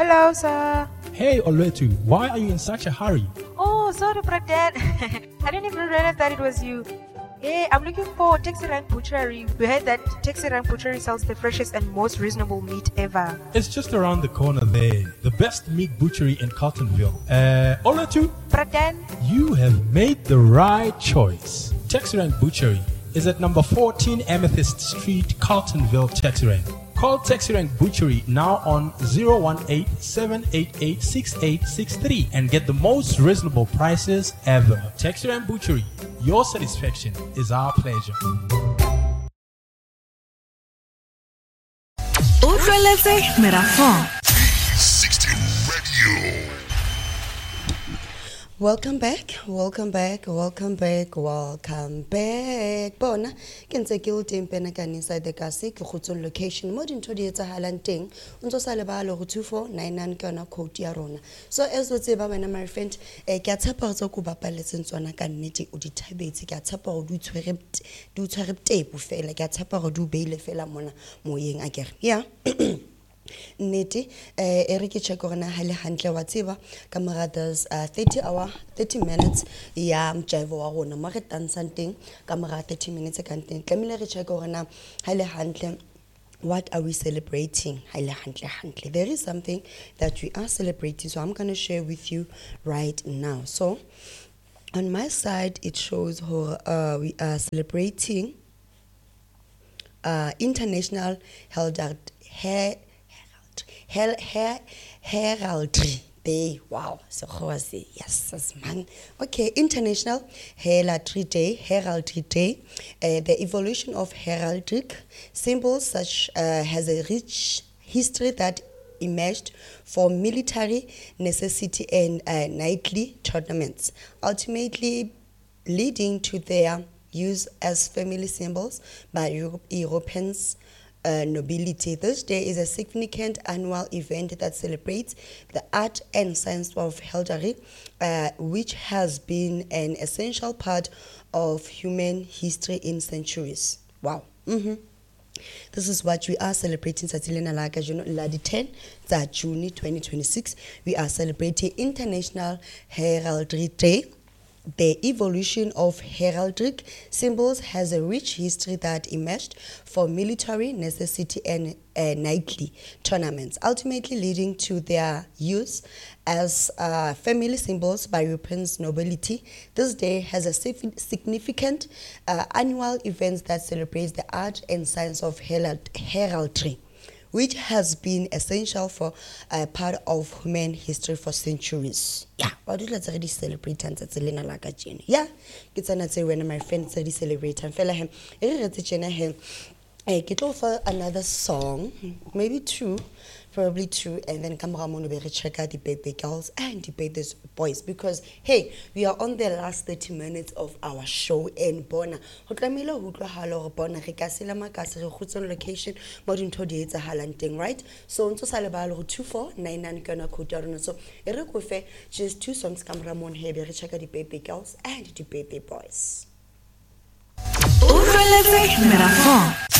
Hello, sir. Hey, Oletu, why are you in such a hurry? Oh, sorry, Brother. I didn't even realize that it was you. Hey, I'm looking for Taxi Rank Butchery. We heard that Taxi Rank Butchery sells the freshest and most reasonable meat ever. It's just around the corner there. The best meat butchery in Carltonville. Oletu, Brother. you have made the right choice. Texerank Butchery is at number 14 Amethyst Street, Carltonville, Texerank. Call Texerank Butchery now on 018-788-6863 and get the most reasonable prices ever. Texerank Butchery, your satisfaction is our pleasure. Utlweletse Merafo. 360 Radio. Welcome back. Bona ke ntse ke o teng pena ka inside the kasi ke khutso location mo dintho di etsahalang teng o ntse sa lebala go 2499 ke yona code ya rona. So as o tseba wena my friend ke a tshepa go go bapaletseng tsona ka nnete o di thabetse ke a tshepa go di tshwere tape fela ke a tshepa go di beile fela mona moyeng a kere yeah. Neti Eric check gona hale hantle wa tseba ka mara there's 30 minutes ya mjaivo wa rona mo re dansang teng ka mara 30 minutes ka nteng tlamile re check gona hale hantle. What are we celebrating? There is something that we are celebrating, so I'm going to share with you right now. So on my side it shows how we are celebrating International Heraldry Day. Wow, so yes, man. Okay, International Heraldry Day. The evolution of heraldic symbols such has a rich history that emerged for military necessity and knightly tournaments, ultimately leading to their use as family symbols by Europeans. Nobility. This day is a significant annual event that celebrates the art and science of heraldry, which has been an essential part of human history in centuries. Wow. This is what we are celebrating. Satilena Laga Ladi 10 June 2026. We are celebrating International Heraldry Day. The evolution of heraldic symbols has a rich history that emerged for military necessity and knightly tournaments, ultimately leading to their use as family symbols by Europeans nobility. This day has a significant annual event that celebrates the art and science of heraldry, which has been essential for part of human history for centuries. Yeah, what do you already celebrate and Lena Lagajin? Yeah, it's another when my friends already celebrate and fella him. Get over another song, maybe probably two, and then come around and check out the baby girls and the baby boys, because hey, we are on the last 30 minutes of our show in Bona. Bona location modern todi halanting, right? So on 2499 gonna code. So just two songs come around here, check out the baby girls and the baby boys. Utlweletse Merafo.